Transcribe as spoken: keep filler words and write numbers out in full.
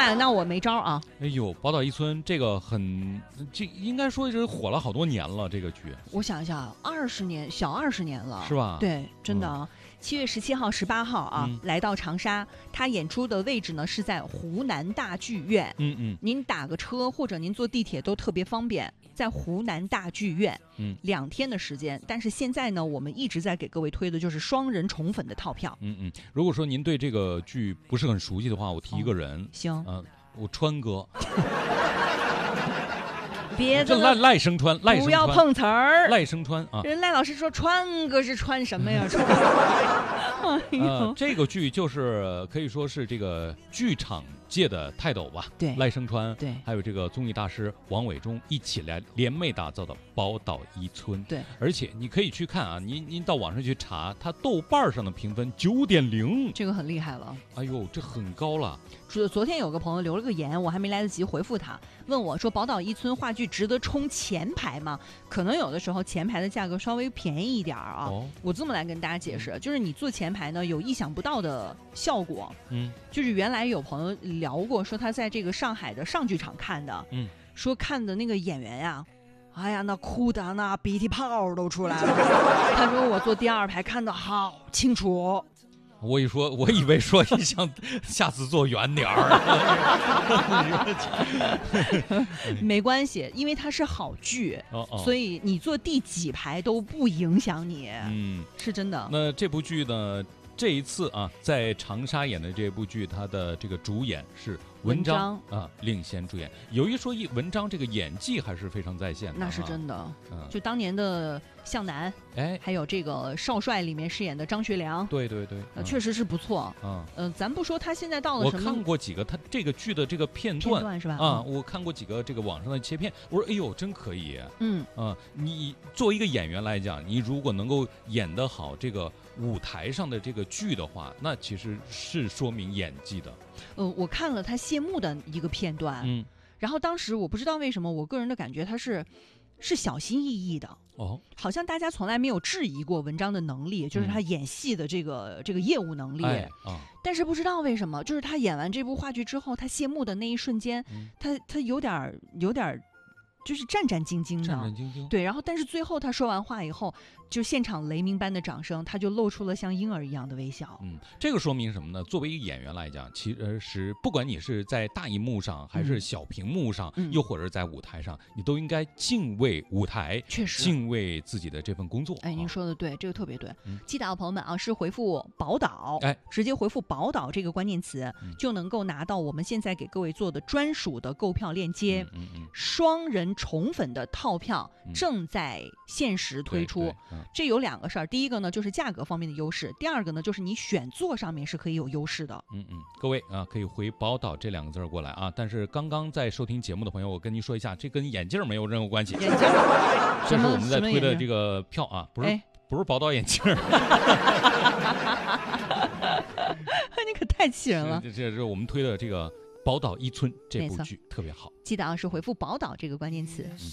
话，那我没招啊。 哎呦，宝岛一村这个很，这应该说是火了好多年了，这个剧。 我想一下，二十年，小二十年了， 是吧？ 对，真的啊。七、嗯、月十七号、十八号啊、嗯，来到长沙，他演出的位置呢是在湖南大剧院。 嗯嗯， 您打个车或者您坐地铁都特别方便，在湖南大剧院。 嗯， 两天的时间，但是现在呢，我们一直在给各位推的就是双人宠粉的套票。 嗯嗯，如果说您对这个剧不是很熟悉的话，我提一个人。哦、 行， 嗯、呃，我川哥。 别这赖赖声川，赖声川， 不要碰瓷儿。 赖声川啊， 人赖老师说川哥是川什么呀？川哎呃，这个剧就是可以说是这个剧场界的泰斗吧。 对， 赖声川， 对， 还有这个综艺大师王伟忠一起来联袂打造的宝岛一村。 对， 而且你可以去看啊，您您到网上去查，它豆瓣上的评分九点零， 这个很厉害了。 哎呦，这很高了。 昨昨天有个朋友留了个言，我还没来得及回复他，问我说宝岛一村话剧值得冲前排吗？可能有的时候前排的价格稍微便宜一点啊。 哦、 我这么来跟大家解释，就是你坐前排呢有意想不到的效果。 嗯， 就是原来有朋友聊过，说他在这个上海的上剧场看的， 嗯， 说看的那个演员呀、啊，哎呀，那哭的那鼻涕泡都出来了。他说我坐第二排看的好清楚。 我一说，我以为说你想下次坐远点儿。 没关系，因为它是好剧， 哦哦， 所以你坐第几排都不影响你。 嗯， 是真的。 那这部剧呢，这一次啊，在长沙演的这部剧，它的这个主演是文章啊，领衔主演。有一说一，文章这个演技还是非常在线的、啊， 那是真的。 嗯， 就当年的向南， 哎， 还有这个少帅里面饰演的张学良， 对对对， 呃，确实是不错。 嗯， 呃，咱不说他现在到了什么， 我看过几个他这个剧的这个片段， 片段是吧？ 啊、嗯，我看过几个这个网上的切片，我说，哎呦，真可以。 嗯啊、嗯，你作为一个演员来讲，你如果能够演得好这个舞台上的这个剧的话，那其实是说明演技的。 呃，我看了他谢幕的一个片段， 嗯， 然后当时我不知道为什么，我个人的感觉他是是小心翼翼的。 哦， 好像大家从来没有质疑过文章的能力，就是他演戏的这个、嗯、这个业务能力、 哎啊、 但是不知道为什么，就是他演完这部话剧之后，他谢幕的那一瞬间， 嗯、 他他有点有点就是战战兢兢的， 战战兢兢。 对，然后但是最后他说完话以后，就现场雷鸣般的掌声，他就露出了像婴儿一样的微笑。 嗯，这个说明什么呢？作为一个演员来讲，其实是不管你是在大荧幕上，还是小屏幕上， 嗯、 又或者在舞台上，你都应该敬畏舞台， 确实敬畏自己的这份工作。 哎，您说的对，这个特别对。 嗯、 记得朋友们啊，是回复宝岛， 哎， 直接回复宝岛这个关键词， 嗯、 就能够拿到我们现在给各位做的专属的购票链接。 嗯嗯， 双人宠粉的套票正在限时推出， 嗯、 这有两个事儿，第一个呢就是价格方面的优势，第二个呢就是你选座上面是可以有优势的。 嗯嗯，各位啊，可以回宝岛这两个字过来啊。但是刚刚在收听节目的朋友，我跟您说一下，这跟眼镜没有任何关系。 眼镜， 这是我们在推的这个票啊，不是、 哎、 不是宝岛眼镜。 你可太气人了！ 这这是我们推的这个。宝岛一村这部剧特别好， 记得啊，是回复宝岛这个关键词。 嗯